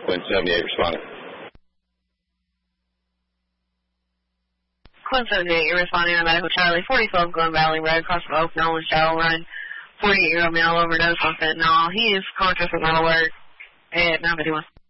Quinn 78 responding. Quinn 78, you're responding to Medical Charlie, 4012 Glen Valley Road, across from Oak Knoll and Shallow Run. 48-year-old male overdose on fentanyl. He is conscious and on alert at 951.